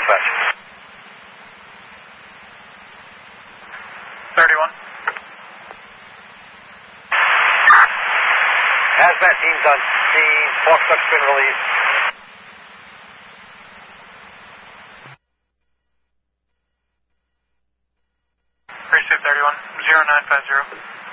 dispatch. 31. Hazmat teams on scene. Fork truck's been released. Precinct 31, 0950.